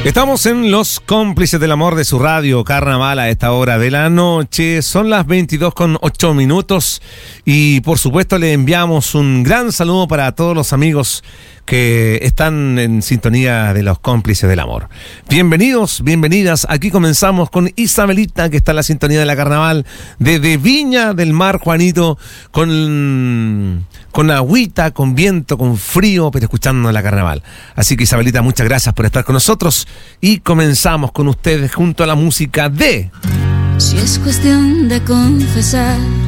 Estamos en Los Cómplices del Amor de su radio Carnaval a esta hora de la noche. Son las 22:08 y por supuesto le enviamos un gran saludo para todos los amigos que están en sintonía de Los Cómplices del Amor. Bienvenidos, bienvenidas. Aquí comenzamos con Isabelita, que está en la sintonía de la Carnaval desde Viña del Mar, Juanito, con agüita, con viento, con frío, pero escuchando la Carnaval. Así que Isabelita, muchas gracias por estar con nosotros y comenzamos con ustedes junto a la música de... Si es cuestión de confesar